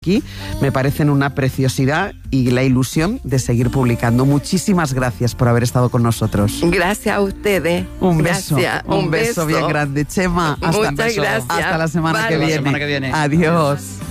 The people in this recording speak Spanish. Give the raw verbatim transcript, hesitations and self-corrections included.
aquí me parecen una preciosidad y la ilusión de seguir publicando. Muchísimas gracias por haber estado con nosotros. Gracias a ustedes. Un beso, gracias, un, un beso, beso bien grande. Chema, hasta, Muchas gracias. hasta la semana, Vale. que viene. La semana que viene. Adiós.